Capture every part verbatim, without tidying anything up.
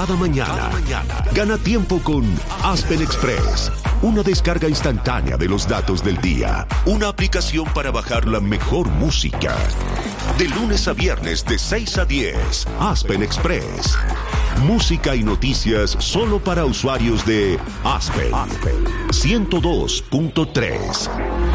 Cada mañana, cada mañana, gana tiempo con Aspen Express. Una descarga instantánea de los datos del día. Una aplicación para bajar la mejor música. De lunes a viernes de seis a diez. Aspen Express. Música y noticias solo para usuarios de Aspen. Aspen ciento dos punto tres.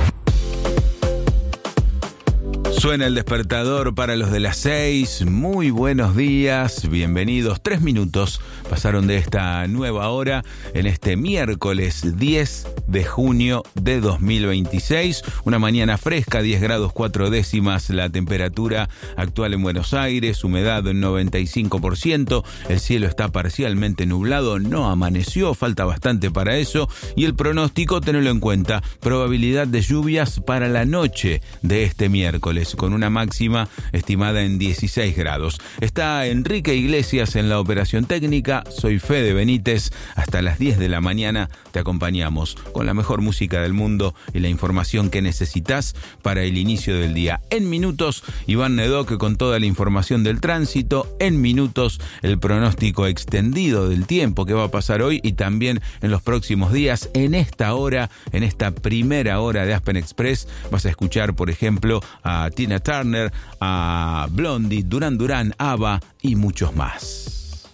Suena el despertador para los de las seis. Muy buenos días, bienvenidos. Tres minutos pasaron de esta nueva hora en este miércoles diez de junio de dos mil veintiséis. Una mañana fresca, diez grados cuatro décimas la temperatura actual en Buenos Aires, humedad en noventa y cinco por ciento. El cielo está parcialmente nublado, no amaneció, falta bastante para eso. Y el pronóstico, tenedlo en cuenta, probabilidad de lluvias para la noche de este miércoles, con una máxima estimada en dieciséis grados. Está Enrique Iglesias en la operación técnica, soy Fede Benítez. Hasta las diez de la mañana te acompañamos con la mejor música del mundo y la información que necesitas para el inicio del día. En minutos, Iván Nedoc con toda la información del tránsito. En minutos, el pronóstico extendido del tiempo que va a pasar hoy y también en los próximos días. En esta hora, en esta primera hora de Aspen Express, vas a escuchar, por ejemplo, a Tina Turner, a Blondie, Duran Duran, ABBA y muchos más.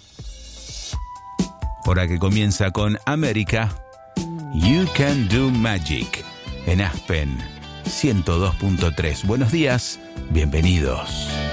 Hora que comienza con América. You Can Do Magic en Aspen ciento dos punto tres. Buenos días, bienvenidos.